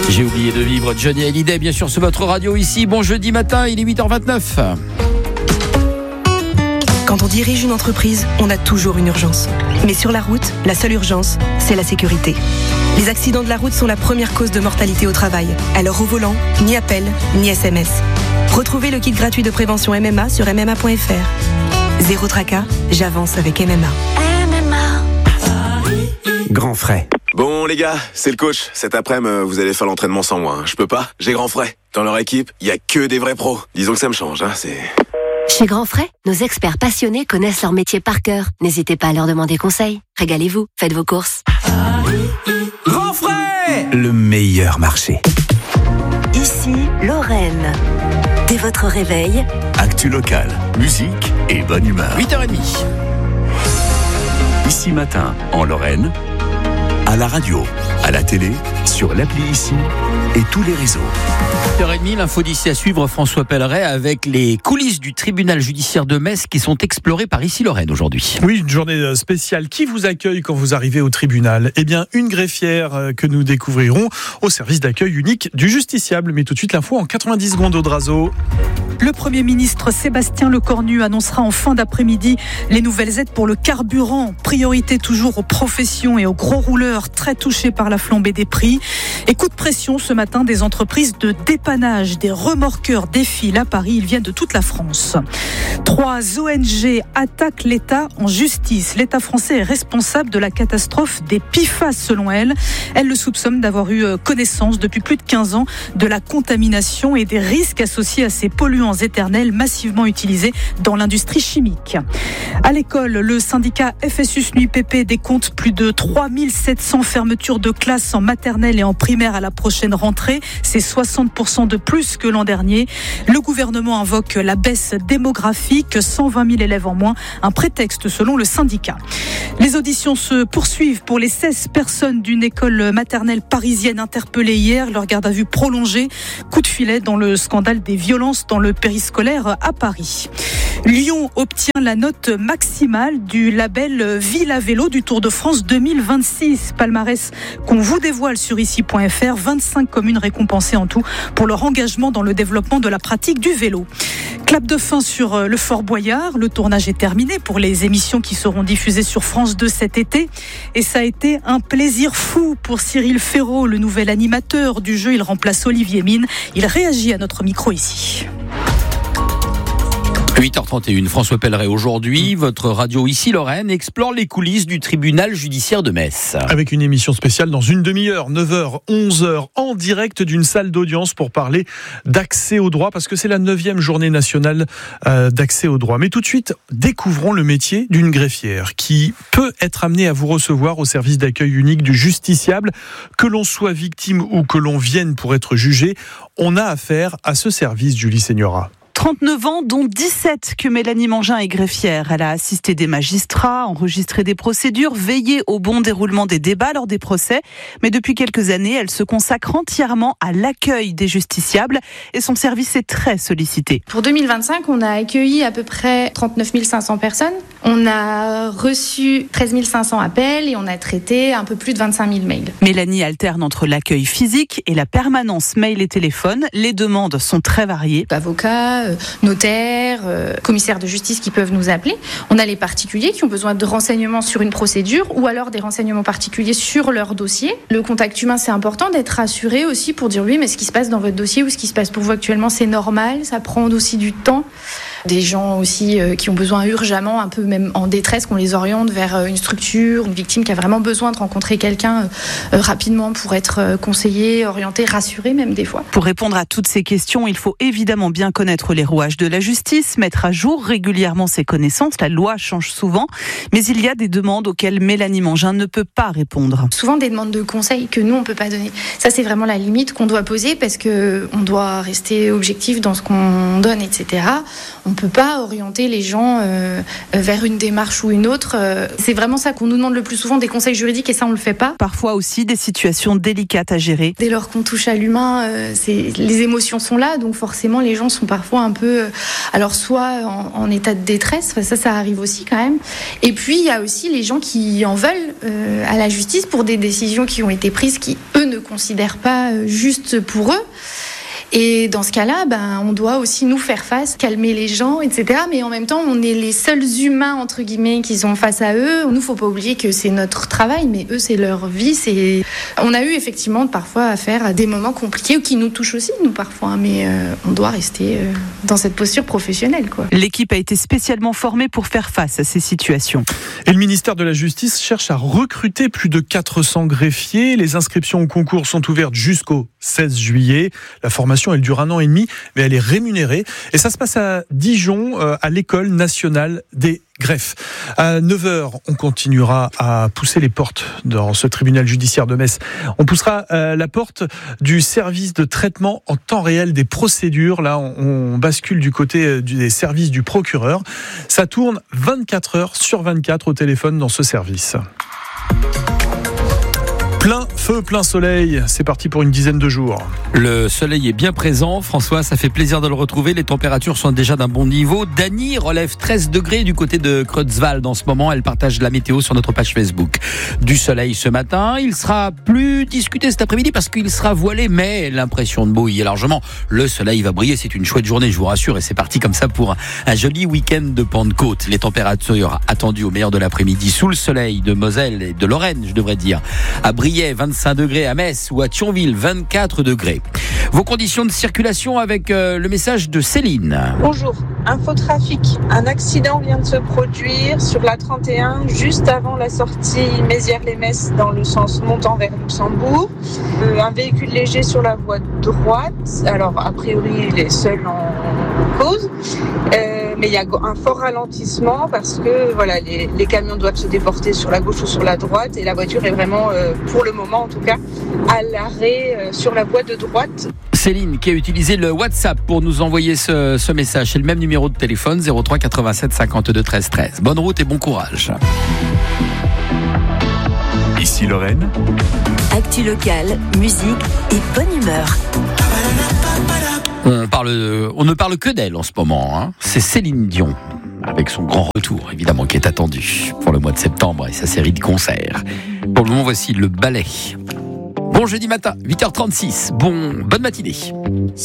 J'ai oublié de vivre. Johnny Hallyday, bien sûr, sur votre radio ici. Bon jeudi matin, il est 8h29. Quand on dirige une entreprise, on a toujours une urgence. Mais sur la route, la seule urgence, c'est la sécurité. Les accidents de la route sont la première cause de mortalité au travail. Alors au volant, ni appel, ni SMS. Retrouvez le kit gratuit de prévention MMA sur MMA.fr. Zéro tracas, j'avance avec MMA. Grand frais. Bon les gars, c'est le coach. Cet après-midi, vous allez faire l'entraînement sans moi. Je peux pas, j'ai grand frais. Dans leur équipe, il y a que des vrais pros. Disons que ça me change, c'est... Chez Grand Frais, nos experts passionnés connaissent leur métier par cœur. N'hésitez pas à leur demander conseil. Régalez-vous, faites vos courses. Grand frais, le meilleur marché. Ici, Lorraine. Dès votre réveil, actu locale, musique et bonne humeur. 8h30. Ici matin, en Lorraine, à la radio, à la télé, sur l'appli Ici et tous les réseaux. 8h30, l'info d'ici à suivre, François Pelleret, avec les coulisses du tribunal judiciaire de Metz qui sont explorées par Ici Lorraine aujourd'hui. Oui, une journée spéciale. Qui vous accueille quand vous arrivez au tribunal ? Eh bien, une greffière que nous découvrirons au service d'accueil unique du justiciable. Mais tout de suite, l'info en 90 secondes, Audrazo. Le Premier ministre Sébastien Lecornu annoncera en fin d'après-midi les nouvelles aides pour le carburant. Priorité toujours aux professions et aux gros rouleurs très touchés par la flambée des prix. Et coup de pression ce matin des entreprises de dépannage. Des remorqueurs défilent à Paris. Ils viennent de toute la France. 3 ONG attaquent l'État en justice. L'État français est responsable de la catastrophe des PFAS selon elles. Elles le soupçonnent d'avoir eu connaissance depuis plus de 15 ans de la contamination et des risques associés à ces polluants éternels massivement utilisés dans l'industrie chimique. À l'école, le syndicat FSU/SNUIPP décompte plus de 3700 fermetures de classes en maternelle et en primaire à la prochaine rentrée. C'est 60% de plus que l'an dernier. Le gouvernement invoque la baisse démographique, 120 000 élèves en moins, un prétexte selon le syndicat. Les auditions se poursuivent pour les 16 personnes d'une école maternelle parisienne interpellées hier. Leur garde à vue prolongée. Coup de filet dans le scandale des violences dans le périscolaire à Paris. Lyon obtient la note maximale du label Ville à vélo du Tour de France 2026. Palmarès qu'on vous dévoile sur ici.fr. 25 communes récompensées en tout pour leur engagement dans le développement de la pratique du vélo. Clap de fin sur le Fort Boyard. Le tournage est terminé pour les émissions qui seront diffusées sur France 2 cet été. Et ça a été un plaisir fou pour Cyril Ferraud, le nouvel animateur du jeu. Il remplace Olivier Mine. Il réagit à notre micro ici. 8h31, François Pelleret. Aujourd'hui, votre radio Ici Lorraine explore les coulisses du tribunal judiciaire de Metz. Avec une émission spéciale dans une demi-heure, 9h, 11h, en direct d'une salle d'audience pour parler d'accès au droit, parce que c'est la 9e journée nationale d'accès au droit. Mais tout de suite, découvrons le métier d'une greffière qui peut être amenée à vous recevoir au service d'accueil unique du justiciable. Que l'on soit victime ou que l'on vienne pour être jugé, on a affaire à ce service, Julie Seigneura. 39 ans, dont 17 que Mélanie Mangin est greffière. Elle a assisté des magistrats, enregistré des procédures, veillé au bon déroulement des débats lors des procès. Mais depuis quelques années, elle se consacre entièrement à l'accueil des justiciables et son service est très sollicité. Pour 2025, on a accueilli à peu près 39 500 personnes. On a reçu 13 500 appels et on a traité un peu plus de 25 000 mails. Mélanie alterne entre l'accueil physique et la permanence mail et téléphone. Les demandes sont très variées. Avocats, notaires, commissaires de justice qui peuvent nous appeler. On a les particuliers qui ont besoin de renseignements sur une procédure ou alors des renseignements particuliers sur leur dossier. Le contact humain, c'est important d'être rassuré aussi pour dire oui, mais ce qui se passe dans votre dossier ou ce qui se passe pour vous actuellement, c'est normal. Ça prend aussi du temps. Des gens aussi qui ont besoin urgemment, un peu même en détresse, qu'on les oriente vers une structure, une victime qui a vraiment besoin de rencontrer quelqu'un rapidement pour être conseillé, orienté, rassuré même des fois. Pour répondre à toutes ces questions, il faut évidemment bien connaître les rouages de la justice, mettre à jour régulièrement ses connaissances. La loi change souvent, mais il y a des demandes auxquelles Mélanie Mangin ne peut pas répondre. Souvent des demandes de conseils que nous on peut pas donner. Ça c'est vraiment la limite qu'on doit poser parce que on doit rester objectif dans ce qu'on donne, etc. On peut pas orienter les gens vers une démarche ou une autre. C'est vraiment ça qu'on nous demande le plus souvent, des conseils juridiques, et ça on le fait pas. Parfois aussi des situations délicates à gérer. Dès lors qu'on touche à l'humain, les émotions sont là, donc forcément les gens sont parfois un peu, alors soit en état de détresse, ça arrive aussi quand même. Et puis il y a aussi les gens qui en veulent à la justice pour des décisions qui ont été prises qui eux ne considèrent pas juste pour eux. Et dans ce cas-là, on doit aussi nous faire face, calmer les gens, etc. Mais en même temps, on est les seuls humains, entre guillemets, qui sont face à eux. Nous, faut pas oublier que c'est notre travail, mais eux, c'est leur vie. On a eu effectivement parfois affaire à des moments compliqués qui nous touchent aussi, nous, parfois. Mais on doit rester dans cette posture professionnelle, quoi. L'équipe a été spécialement formée pour faire face à ces situations. Et le ministère de la Justice cherche à recruter plus de 400 greffiers. Les inscriptions au concours sont ouvertes jusqu'au 16 juillet. La formation, elle dure 1 an et demi, mais elle est rémunérée. Et ça se passe à Dijon, à l'École nationale des greffes. À 9h, on continuera à pousser les portes dans ce tribunal judiciaire de Metz. On poussera la porte du service de traitement en temps réel des procédures. Là, on bascule du côté des services du procureur. Ça tourne 24 heures sur 24 au téléphone dans ce service. Plein feu, plein soleil, c'est parti pour une dizaine de jours. Le soleil est bien présent, François, ça fait plaisir de le retrouver. Les températures sont déjà d'un bon niveau. Dany relève 13 degrés du côté de Creutzwald en ce moment. Elle partage la météo sur notre page Facebook. Du soleil ce matin, il sera plus discuté cet après-midi parce qu'il sera voilé, mais l'impression de beau y est largement. Le soleil va briller, c'est une chouette journée, je vous rassure, et c'est parti comme ça pour un joli week-end de Pentecôte. Les températures attendues au meilleur de l'après-midi sous le soleil de Moselle et de Lorraine, je devrais dire. À Briey, 25 degrés, à Metz ou à Thionville, 24 degrés. Vos conditions de circulation avec le message de Céline. Bonjour, infotrafic. Un accident vient de se produire sur la 31, juste avant la sortie Mézières-les-Metz dans le sens montant vers Luxembourg. Un véhicule léger sur la voie droite. Alors, a priori, il est seul en cause. Mais il y a un fort ralentissement parce que voilà, les camions doivent se déporter sur la gauche ou sur la droite et la voiture est vraiment, pour le moment en tout cas, à l'arrêt sur la voie de droite. Céline qui a utilisé le WhatsApp pour nous envoyer ce message. C'est le même numéro de téléphone, 03 87 52 13 13. Bonne route et bon courage. Ici Lorraine. Actu locale, musique et bonne humeur. On ne parle que d'elle en ce moment, hein. C'est Céline Dion, avec son grand retour, évidemment, qui est attendu pour le mois de septembre et sa série de concerts. Pour le moment, voici le ballet. Bon jeudi matin, 8h36. Bonne matinée.